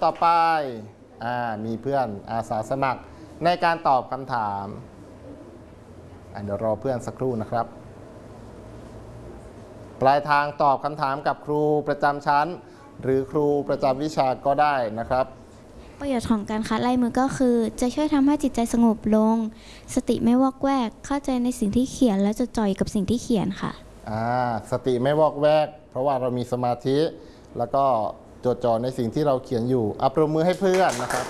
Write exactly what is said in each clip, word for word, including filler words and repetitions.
ต่อไปอ่ามีเพื่อนอาสาสมัครในการตอบคำถามเดี๋ยวรอเพื่อนสักครู่นะครับปลายทางตอบคำถามกับครูประจำชั้นหรือครูประจำวิชาก็ได้นะครับประโยชน์ของการคัดลายมือก็คือจะช่วยทำให้จิตใจสงบลงสติไม่วอกแวกเข้าใจในสิ่งที่เขียนและจดจ่อกับสิ่งที่เขียนค่ะอ่าสติไม่วอกแวกเพราะว่าเรามีสมาธิแล้วก็จดจ่อในสิ่งที่เราเขียนอยู่อัปรบมือให้เพื่อนนะครับ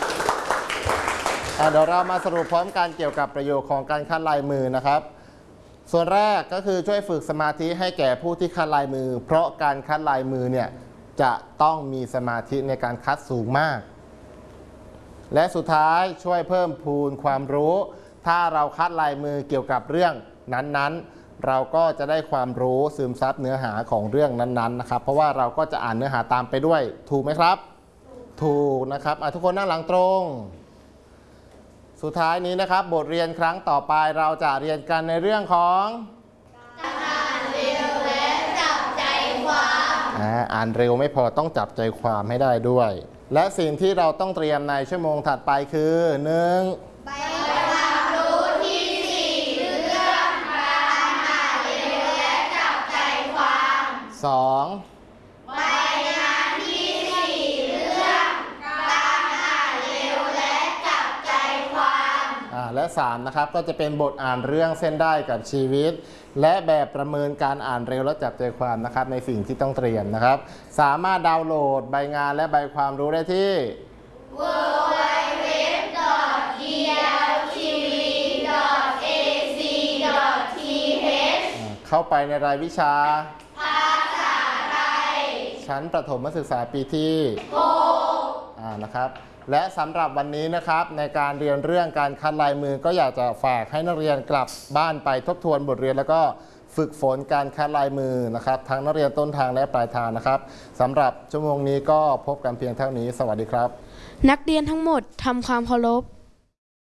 เดี๋ยวเรามาสรุปพร้อมกันเกี่ยวกับประโยชน์ของการคัดลายมือนะครับส่วนแรกก็คือช่วยฝึกสมาธิให้แก่ผู้ที่คัดลายมือเพราะการคัดลายมือเนี่ยจะต้องมีสมาธิในการคัดสูงมากและสุดท้ายช่วยเพิ่มพูนความรู้ถ้าเราคัดลายมือเกี่ยวกับเรื่องนั้นๆเราก็จะได้ความรู้ซึมซับเนื้อหาของเรื่องนั้นๆนะครับเพราะว่าเราก็จะอ่านเนื้อหาตามไปด้วยถูกไหมครับถูกนะครับทุกคนนั่งหลังตรงสุดท้ายนี้นะครับบทเรียนครั้งต่อไปเราจะเรียนกันในเรื่องของการอ่านเร็วและจับใจความอ่านเร็วไม่พอต้องจับใจความให้ได้ด้วยและสิ่งที่เราต้องเตรียมในชั่วโมงถัดไปคือหนึ่งใบความรู้ที่สี่เรื่องการอ่านเร็วและจับใจความสองใบงานที่สี่เรื่องการอ่านเร็วและจับใจความและสามนะครับก็จะเป็นบทอ่านเรื่องเส้นได้กับชีวิตและแบบประเมินการอ่านเร็วและจับใจความนะครับในสิ่งที่ต้องเตรียมนะครับสามารถดาวน์โหลดใบงานและใบความรู้ได้ที่ดับเบิลยู ดับเบิลยู ดับเบิลยู ดอท อี แอล ที วี ดอท เอ ซี ดอท ที เอชเข้าไปในรายวิชาภาษาไทยชั้นประถมศึกษาปีที่หกอ่านะครับและสำหรับวันนี้นะครับในการเรียนเรื่องการคัดลายมือก็อยากจะฝากให้นักเรียนกลับบ้านไปทบทวนบทเรียนแล้วก็ฝึกฝนการคัดลายมือนะครับทั้งนักเรียนต้นทางและปลายทางนะครับสำหรับชั่วโมงนี้ก็พบกันเพียงเท่านี้สวัสดีครับนักเรียนทั้งหมดทำความเคารพ